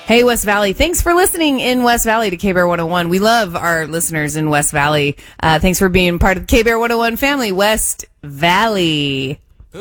Hey, West Valley. Thanks for listening in West Valley to K-Bear 101. We love our listeners in West Valley. Thanks for being part of the K-Bear 101 family, West Valley.